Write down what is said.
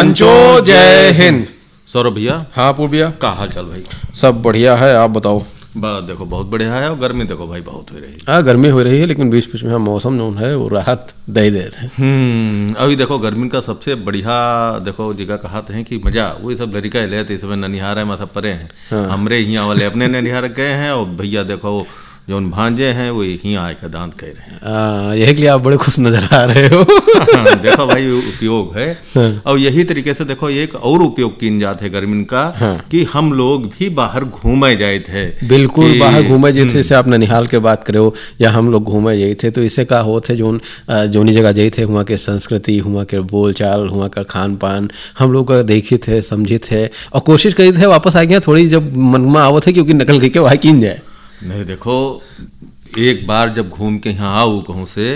पंचो जय हिंद। सौरभ भैया। हाँ पूर्व भैया, का हाल चाल भाई? सब बढ़िया है, आप बताओ। देखो बहुत बढ़िया है, और गर्मी देखो भाई बहुत हो रही है। हाँ गर्मी हो रही है, लेकिन बीच बीच में मौसम जो है वो राहत दे देते हैं। अभी देखो गर्मी का सबसे बढ़िया देखो जगह कहते हैं कि मजा वही सब लड़का ले इस समय ननिहार है, मतलब परे हैं। हाँ। हमरे यहाँ वाले अपने ननिहार गए हैं, और भैया देखो जो भांजे हैं वो यहाँ आए का दांत कह रहे हैं। यही के लिए आप बड़े खुश नजर आ रहे हो। देखो भाई उपयोग है। हाँ। और यही तरीके से देखो एक और उपयोग किन जाते गर्मी का। हाँ। कि हम लोग भी बाहर घूमे जाए थे। बिल्कुल बाहर घूमे जाए थे, से आप ननिहाल के बात करे हो या हम लोग घूमे जाए थे, तो इससे का होते जोनी जगह जाए थे वहाँ के संस्कृति, वहाँ के बोलचाल, वहाँ का खान पान हम लोग देखे थे, समझे थे, और कोशिश करी थे वापस आ गया थोड़ी जब मन में आवत है क्योंकि नकल करके वहाँ किन जाए। नहीं देखो एक बार जब घूम के यहाँ आओ कहूँ से